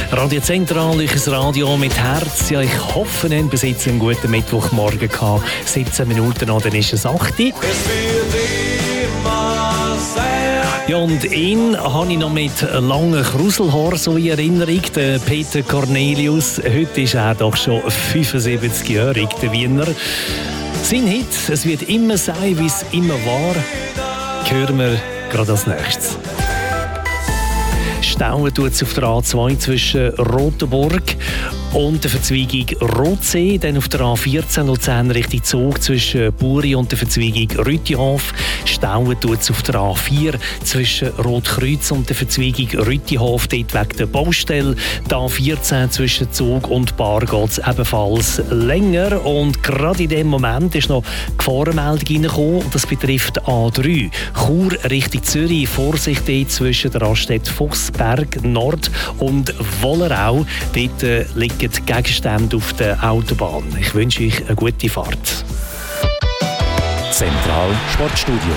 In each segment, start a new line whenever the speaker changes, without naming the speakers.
Radio Zentral, das Radio mit Herz. Ja, ich hoffe, ihr habt bis jetzt einen guten Mittwochmorgen gehabt. 17 Minuten noch, dann ist es 8 Uhr. Ja, und ihn habe ich noch mit langen Kruselhaaren so in Erinnerung, der Peter Cornelius. Heute ist er doch schon 75-jährig, der Wiener. Sein Hit, es wird immer sein, wie es immer war, hören wir gerade als nächstes. Stauen tut es auf der A2 zwischen Rotenburg und der Verzweigung Rotsee, dann auf der A14 Luzern Richtung Zug zwischen Buri und der Verzweigung Rütihof. Stauen tut es auf der A4 zwischen Rotkreuz und der Verzweigung Rütihof, dort wegen der Baustelle. Die A14 zwischen Zug und Bar geht es ebenfalls länger. Und gerade in dem Moment ist noch Gefahrenmeldung reingekommen. Das betrifft A3 Chur Richtung Zürich. Vorsicht dort zwischen der Raststätte Fuchsberg Nord und Wollerau. Dort liegen Gegenstände auf der Autobahn. Ich wünsche euch eine gute Fahrt.
Zentral Sportstudio.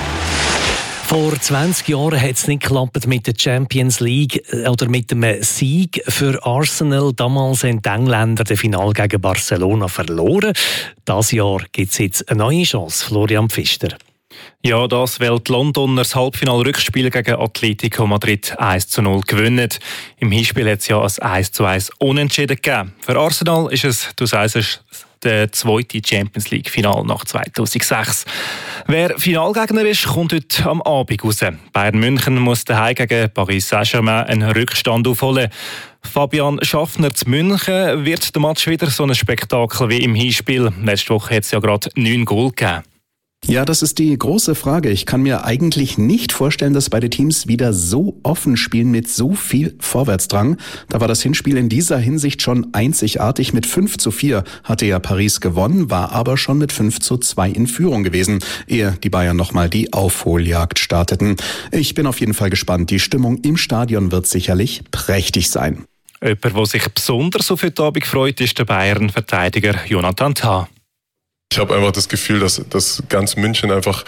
Vor 20 Jahren hat es nicht geklappt mit der Champions League oder mit dem Sieg für Arsenal. Damals haben die Engländer das Finale gegen Barcelona verloren. Dieses Jahr gibt es jetzt eine neue Chance. Florian Pfister.
Ja, das, weil die Londoner das Halbfinal-Rückspiel gegen Atletico Madrid 1:0 gewinnen. Im Hinspiel hat es ja ein 1:1 Unentschieden gegeben. Für Arsenal ist es, du sagst es, der zweite Champions League-Final nach 2006. Wer Finalgegner ist, kommt heute am Abend raus. Bayern München muss daheim gegen Paris Saint-Germain einen Rückstand aufholen. Fabian Schaffner zu München, wird der Match wieder so ein Spektakel wie im Hinspiel. Letzte Woche hat es ja gerade 9 Goal gegeben.
Ja, das ist die große Frage. Ich kann mir eigentlich nicht vorstellen, dass beide Teams wieder so offen spielen mit so viel Vorwärtsdrang. Da war das Hinspiel in dieser Hinsicht schon einzigartig. Mit 5:4 hatte ja Paris gewonnen, war aber schon mit 5:2 in Führung gewesen, ehe die Bayern nochmal die Aufholjagd starteten. Ich bin auf jeden Fall gespannt. Die Stimmung im Stadion wird sicherlich prächtig sein.
Jemand, der sich besonders auf heute Abend freut, ist der Bayern-Verteidiger Jonathan Tah.
Ich habe einfach das Gefühl, dass ganz München einfach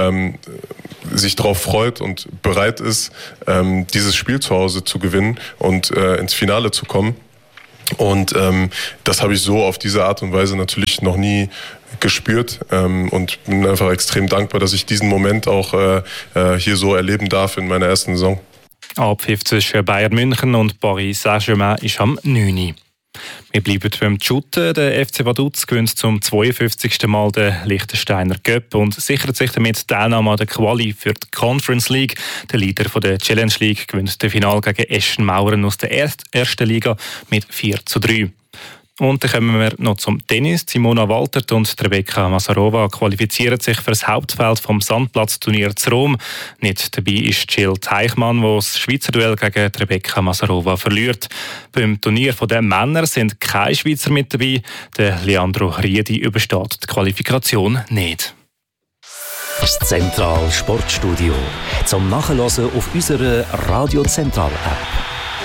sich darauf freut und bereit ist, dieses Spiel zu Hause zu gewinnen und ins Finale zu kommen. Und das habe ich so auf diese Art und Weise natürlich noch nie gespürt und bin einfach extrem dankbar, dass ich diesen Moment auch hier so erleben darf in meiner ersten Saison.
Abpfiff zwischen Bayern München und Paris Saint-Germain ist am 9. Wir bleiben beim Shooten. Der FC Vaduz gewinnt zum 52. Mal den Liechtensteiner Cup und sichert sich damit die Teilnahme an der Quali für die Conference League. Der Leader der Challenge League gewinnt das Finale gegen Eschen Mauren aus der ersten Liga mit 4:3. Und dann kommen wir noch zum Tennis. Simona Waltert und Rebecca Masarova qualifizieren sich für das Hauptfeld vom Sandplatzturnier zu Rom. Nicht dabei ist Jill Teichmann, die das Schweizer Duell gegen Rebecca Masarova verliert. Beim Turnier der Männer sind keine Schweizer mit dabei. Der Leandro Riedi übersteht die Qualifikation nicht.
Das Zentral Sportstudio zum Nachhören auf unserer Radio Zentral App.